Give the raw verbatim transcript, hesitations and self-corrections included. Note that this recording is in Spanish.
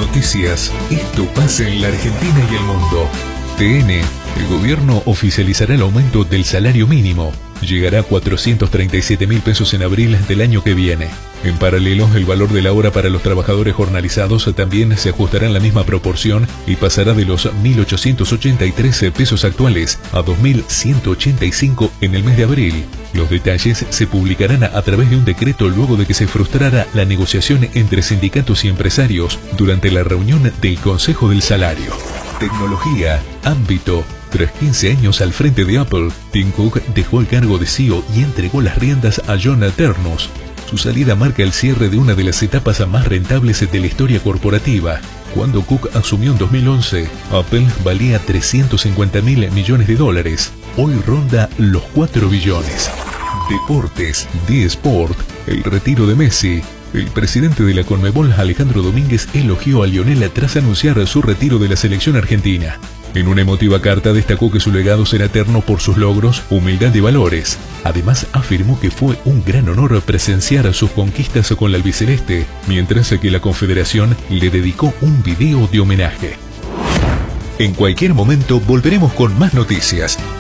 Noticias. Esto pasa en la Argentina y el mundo. T N. El gobierno oficializará el aumento del salario mínimo. Llegará a cuatrocientos treinta y siete mil pesos en abril del año que viene. En paralelo, el valor de la hora para los trabajadores jornalizados también se ajustará en la misma proporción y pasará de los mil ochocientos ochenta y tres pesos actuales a dos mil ciento ochenta y cinco en el mes de abril. Los detalles se publicarán a través de un decreto luego de que se frustrara la negociación entre sindicatos y empresarios durante la reunión del Consejo del Salario. Tecnología, ámbito. Tras quince años al frente de Apple, Tim Cook dejó el cargo de C E O y entregó las riendas a John Ternus. Su salida marca el cierre de una de las etapas más rentables de la historia corporativa. Cuando Cook asumió en dos mil once, Apple valía trescientos cincuenta mil millones de dólares. Hoy ronda los cuatro billones. Deportes, The Sport, el retiro de Messi. El presidente de la Conmebol, Alejandro Domínguez, elogió a Lionel tras anunciar su retiro de la selección argentina. En una emotiva carta destacó que su legado será eterno por sus logros, humildad y valores. Además, afirmó que fue un gran honor presenciar sus conquistas con la albiceleste, mientras que la Confederación le dedicó un video de homenaje. En cualquier momento volveremos con más noticias.